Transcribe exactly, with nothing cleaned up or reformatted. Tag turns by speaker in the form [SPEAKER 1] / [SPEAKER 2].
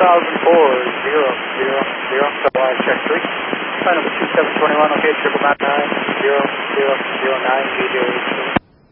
[SPEAKER 1] thousand four, zero, zero, zero, double I check three. Flight number two seven two one, okay, triple nine nine, zero, zero, zero nine, G J.